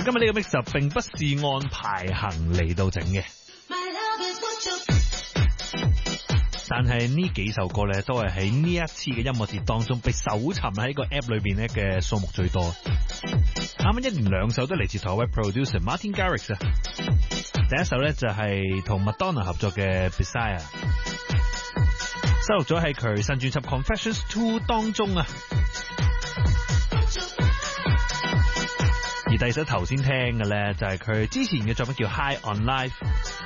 今日呢個 mix 並不是按排行嚟到整嘅，但係呢幾首歌咧都係喺呢一次嘅音樂節當中被搜尋喺個 app 裏邊咧嘅數目最多。啱啱一連兩首都嚟自台灣 producer Martin Garrix 啊。第一首咧就係同 Madonna 合作嘅 Beside， 收錄咗喺佢新專輯 Confessions 2當中啊。而第二首頭先聽嘅咧就係佢之前嘅作品叫 High on Life。